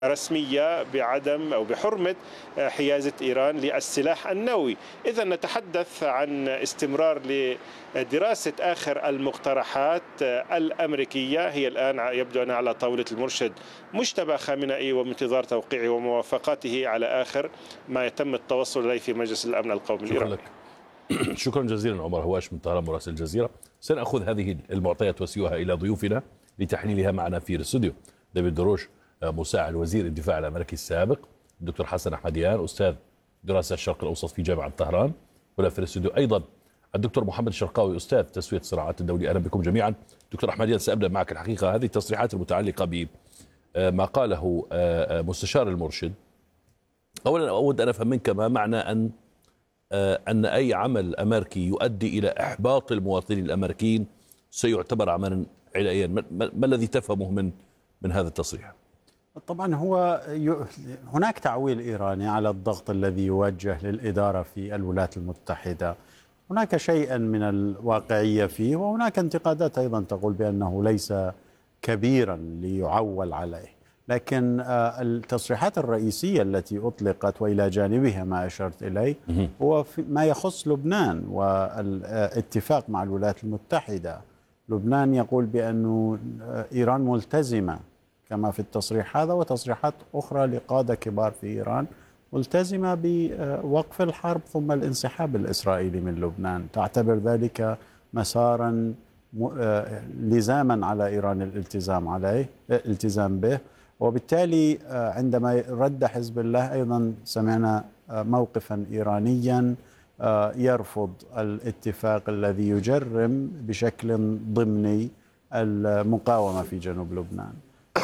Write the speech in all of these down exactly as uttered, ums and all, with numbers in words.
رسمية بعدم أو بحرمة حيازة إيران للسلاح النووي. إذا نتحدث عن استمرار لدراسة آخر المقترحات الأمريكية. هي الآن يبدو أنها على طاولة المرشد مجتبى خامنئي وبانتظار توقيعه وموافقته على آخر ما يتم التوصل إليه في مجلس الأمن القومي الإيراني. شكرا جزيلا عمر هواش من طهران مراسل الجزيرة. سنأخذ هذه المعطيات وسيوها إلى ضيوفنا لتحليلها معنا في الاستوديو. ديفيد دروش مساعد وزير الدفاع الأمريكي السابق، الدكتور حسن أحمديان أستاذ دراسة الشرق الأوسط في جامعة طهران، ولا في الاستوديو أيضا الدكتور محمد الشرقاوي أستاذ تسوية الصراعات الدولية. أهلا بكم جميعا. دكتور أحمديان، سأبدأ معك. الحقيقة هذه التصريحات المتعلقة بما قاله مستشار المرشد، أولا أود أن أفهم منك ما معنى أن أن أي عمل أمريكي يؤدي إلى إحباط المواطنين الأمريكيين سيعتبر عملا علائيا. ما الذي تفهمه من من هذا التصريح؟ طبعا هو هناك تعويل إيراني على الضغط الذي يوجه للإدارة في الولايات المتحدة. هناك شيئا من الواقعية فيه، وهناك انتقادات أيضا تقول بأنه ليس كبيرا ليعول عليه. لكن التصريحات الرئيسية التي أطلقت وإلى جانبها ما أشرت إليه هو ما يخص لبنان والاتفاق مع الولايات المتحدة. لبنان يقول بأن إيران ملتزمة كما في التصريح هذا وتصريحات أخرى لقادة كبار في إيران ملتزمة بوقف الحرب ثم الانسحاب الإسرائيلي من لبنان، تعتبر ذلك مسارا لزاما على إيران الالتزام عليه الالتزام به. وبالتالي عندما رد حزب الله أيضا سمعنا موقفا إيرانيا يرفض الاتفاق الذي يجرم بشكل ضمني المقاومة في جنوب لبنان.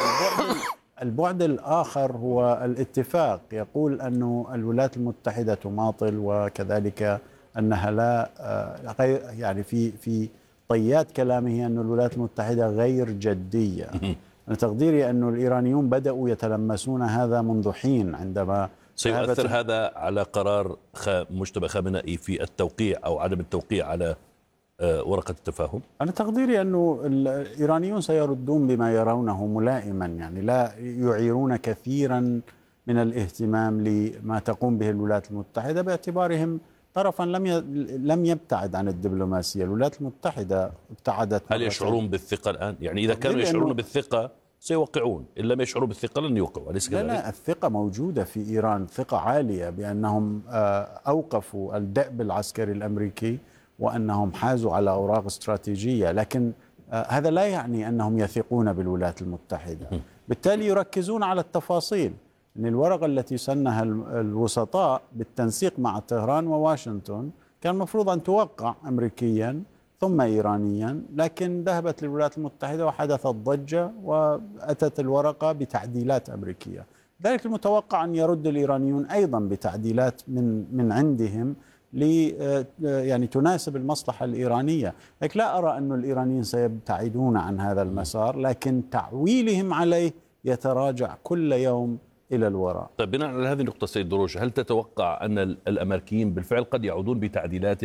البعد الآخر هو الاتفاق يقول أن الولايات المتحدة تماطل، وكذلك أنها لا غير يعني في في طيات كلامه أن الولايات المتحدة غير جدية. أنا تقديري أن الإيرانيون بدأوا يتلمسون هذا منذ حين. عندما سيؤثر هذا على قرار مجتبى خامنئي في التوقيع أو عدم التوقيع على ورقة التفاهم؟ أنا تقديري أن الإيرانيون سيردون بما يرونه ملائما، يعني لا يعيرون كثيرا من الاهتمام لما تقوم به الولايات المتحدة باعتبارهم طرفا لم لم يبتعد عن الدبلوماسية. الولايات المتحدة ابتعدت. هل يشعرون بالثقة الآن؟ يعني إذا كانوا يشعرون بالثقة سيوقعون، إن لم يشعروا بالثقة لن يوقعوا، أليس كذلك؟ لا لا، الثقة موجودة في إيران، ثقة عالية بأنهم أوقفوا الدأب العسكري الأمريكي وأنهم حازوا على أوراق استراتيجية، لكن هذا لا يعني أنهم يثقون بالولايات المتحدة. بالتالي يركزون على التفاصيل. أن الورقة التي سنها الوسطاء بالتنسيق مع طهران وواشنطن كان المفروض أن توقع أمريكيا ثم إيرانيا، لكن ذهبت للولايات المتحدة وحدثت ضجة وأتت الورقة بتعديلات أمريكية. ذلك المتوقع أن يرد الإيرانيون أيضا بتعديلات من من عندهم لي يعني تناسب المصلحة الإيرانية. لكن لا أرى أن الإيرانيين سيبتعدون عن هذا المسار، لكن تعويلهم عليه يتراجع كل يوم إلى الوراء. طيب، بناء على هذه النقطة سيد دروش، هل تتوقع أن الأمريكيين بالفعل قد يعودون بتعديلات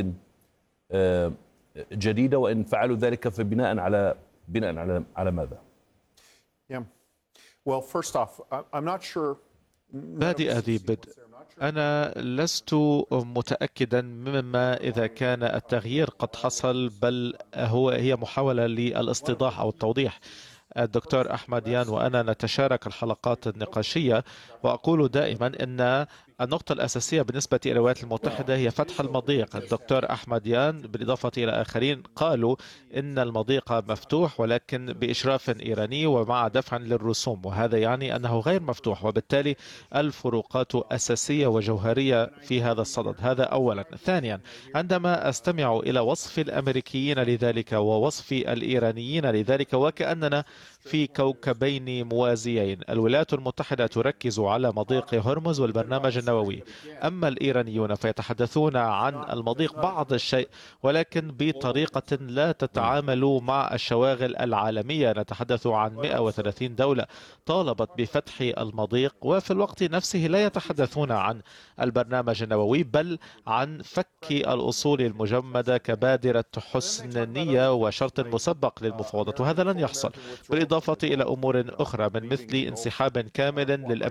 جديدة، وإن فعلوا ذلك فبناء على بناء على على ماذا؟ Yeah. Well, first off, I'm not sure. بادئ ذي بدء، أنا لست متأكدا مما إذا كان التغيير قد حصل، بل هو هي محاولة للاستيضاح أو التوضيح. الدكتور أحمديان وأنا نتشارك الحلقات النقاشية، وأقول دائما أن النقطة الأساسية بالنسبة إلى الولايات المتحدة هي فتح المضيق. الدكتور أحمديان بالإضافة إلى آخرين قالوا إن المضيق مفتوح ولكن بإشراف إيراني ومع دفع للرسوم، وهذا يعني أنه غير مفتوح، وبالتالي الفروقات أساسية وجوهرية في هذا الصدد. هذا أولا. ثانيا، عندما أستمع إلى وصف الأمريكيين لذلك ووصف الإيرانيين لذلك وكأننا في كوكبين موازيين. الولايات المتحدة تركز على مضيق هرمز والبرنامج النووي، أما الإيرانيون فيتحدثون عن المضيق بعض الشيء ولكن بطريقة لا تتعامل مع الشواغل العالمية. نتحدث عن مئة وثلاثين دولة طالبت بفتح المضيق، وفي الوقت نفسه لا يتحدثون عن البرنامج النووي بل عن فك الأصول المجمدة كبادرة حسن نية وشرط مسبق للمفاوضات، وهذا لن يحصل، بالإضافة إلى أمور أخرى من مثل انسحاب كامل للأمريكيين